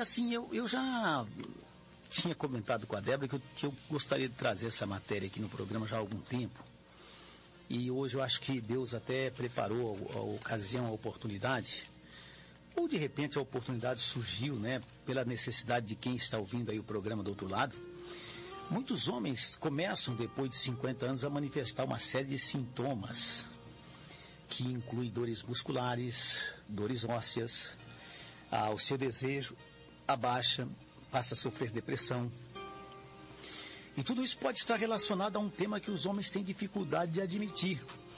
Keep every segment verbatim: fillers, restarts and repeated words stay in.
assim, eu, eu já tinha comentado com a Débora que eu, que eu gostaria de trazer essa matéria aqui no programa já há algum tempo. E hoje eu acho que Deus até preparou a, a ocasião, a oportunidade. Ou de repente a oportunidade surgiu, né, pela necessidade de quem está ouvindo aí o programa do outro lado. Muitos homens começam depois de cinquenta anos a manifestar uma série de sintomas que inclui dores musculares, dores ósseas, ah, o seu desejo abaixa, passa a sofrer depressão. E tudo isso pode estar relacionado a um tema que os homens têm dificuldade de admitir,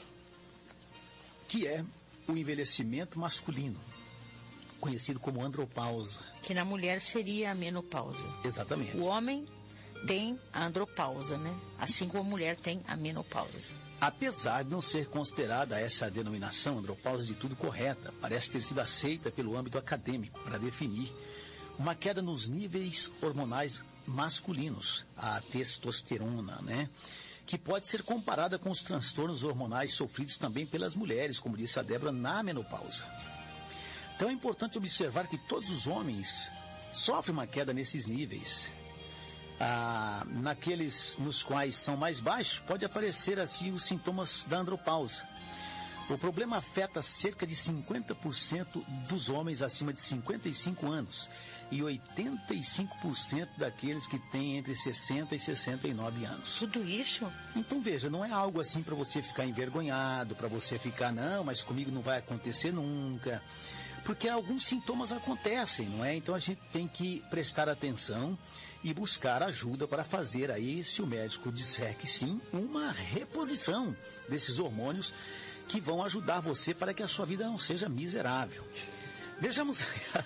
que é o envelhecimento masculino, conhecido como andropausa. Que na mulher seria a menopausa. Exatamente. O homem tem a andropausa, né? Assim como a mulher tem a menopausa. Apesar de não ser considerada essa denominação, andropausa, de tudo correta, parece ter sido aceita pelo âmbito acadêmico para definir uma queda nos níveis hormonais masculinos, a testosterona, né? Que pode ser comparada com os transtornos hormonais sofridos também pelas mulheres, como disse a Débora, na menopausa. Então é importante observar que todos os homens sofrem uma queda nesses níveis. Ah, naqueles nos quais são mais baixos, pode aparecer assim os sintomas da andropausa. O problema afeta cerca de cinquenta por cento dos homens acima de cinquenta e cinco anos e oitenta e cinco por cento daqueles que têm entre sessenta e sessenta e nove anos. Tudo isso? Então veja, não é algo assim para você ficar envergonhado, para você ficar, não, mas comigo não vai acontecer nunca. Porque alguns sintomas acontecem, não é? Então a gente tem que prestar atenção e buscar ajuda para fazer aí, se o médico disser que sim, uma reposição desses hormônios que vão ajudar você para que a sua vida não seja miserável. Vejamos.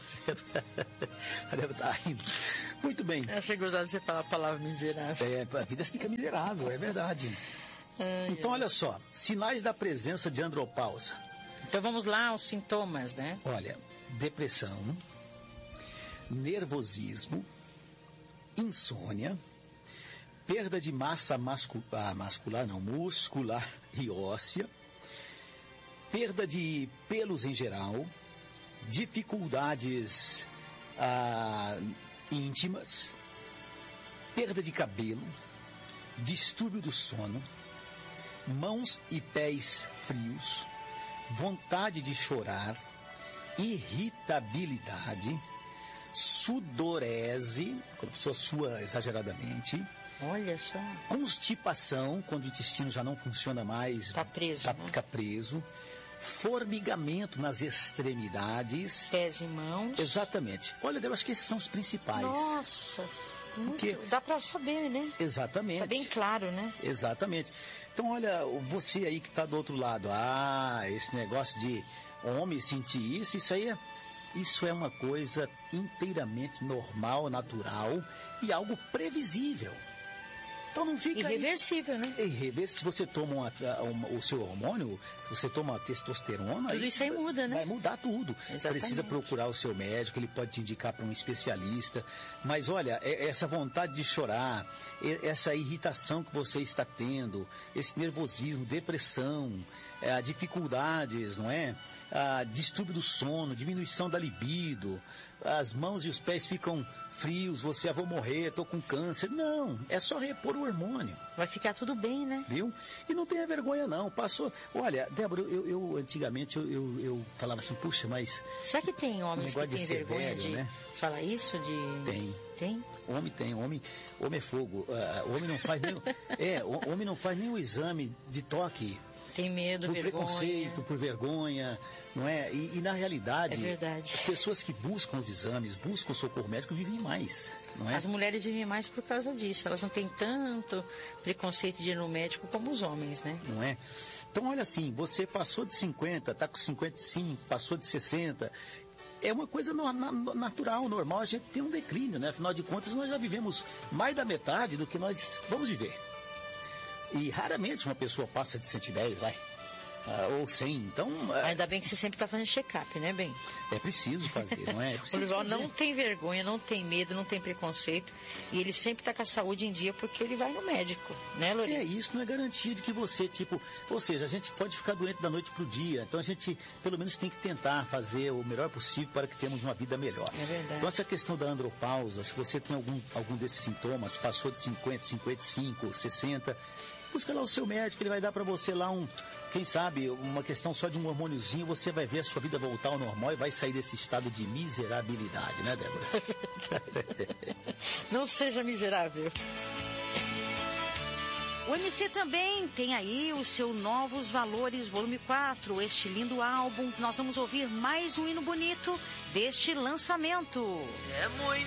A Débora está rindo. Muito bem. Eu achei gozado de você falar a palavra miserável. É, a vida fica miserável, é verdade. Ai, então, ai. olha só, sinais da presença de andropausa. Então vamos lá aos sintomas, né? Olha, depressão, nervosismo, insônia, perda de massa mascu- ah, muscular, não, muscular e óssea, perda de pelos em geral, dificuldades ah, íntimas, perda de cabelo, distúrbio do sono, mãos e pés frios, vontade de chorar, irritabilidade, sudorese, quando a pessoa sua exageradamente. Olha só. Constipação, quando o intestino já não funciona mais. Está preso, tá, né? Fica preso. Formigamento nas extremidades. Pés e mãos. Exatamente. Olha, eu acho que esses são os principais. Nossa, muito, Porque... dá para saber, né? Exatamente. Tá bem claro, né? Exatamente. Então, olha, você aí que está do outro lado, ah, esse negócio de homem sentir isso, isso aí é, isso é uma coisa inteiramente normal, natural e algo previsível. Então não fica irreversível, aí, né? É irreversível. Se você toma uma, uma, o seu hormônio, você toma a testosterona... Tudo aí isso aí muda, né? Vai mudar tudo. Exatamente. Precisa procurar o seu médico, ele pode te indicar para um especialista. Mas olha, essa vontade de chorar, essa irritação que você está tendo, esse nervosismo, depressão, é, dificuldades, não é? A distúrbio do sono, diminuição da libido, as mãos e os pés ficam frios, você, ah, vou morrer, estou com câncer. Não, é só repor o hormônio. Vai ficar tudo bem, né? Viu? E não tenha vergonha não, passou... Olha, Débora, eu, eu antigamente eu, eu, eu falava assim, puxa, mas... Será que tem homens que têm vergonha velho, de né? falar isso? De... Tem. Tem? Homem tem, homem, homem é fogo. Uh, homem não faz nem... é, o, homem não faz nem o exame de toque. Tem medo, por vergonha. preconceito, por vergonha, não é? E, e na realidade, é verdade. As pessoas que buscam os exames, buscam o socorro médico, vivem mais, não é? As mulheres vivem mais por causa disso. Elas não têm tanto preconceito de ir no médico como os homens, né? Não é? Então, olha assim, você passou de cinquenta, está com cinquenta e cinco, passou de sessenta... É uma coisa no, na, natural, normal, a gente tem um declínio, né? Afinal de contas, nós já vivemos mais da metade do que nós vamos viver. E raramente uma pessoa passa de cento e dez, vai. Ah, ou cem, então... Ainda bem que você sempre está fazendo check-up, né, bem? É preciso fazer, não é? é O Lorival não tem vergonha, não tem medo, não tem preconceito, e ele sempre está com a saúde em dia porque ele vai no médico, né, Lorival? É, isso não é garantia de que você, tipo... Ou seja, a gente pode ficar doente da noite para o dia, então a gente, pelo menos, tem que tentar fazer o melhor possível para que tenhamos uma vida melhor. É verdade. Então, essa questão da andropausa, se você tem algum, algum desses sintomas, passou de cinquenta, cinquenta e cinco, sessenta... Busca lá o seu médico, ele vai dar para você lá um, quem sabe, uma questão só de um hormôniozinho, você vai ver a sua vida voltar ao normal e vai sair desse estado de miserabilidade, né, Débora? Não seja miserável. O M C também tem aí o seu Novos Valores, volume quatro, este lindo álbum. Nós vamos ouvir mais um hino bonito deste lançamento. É muito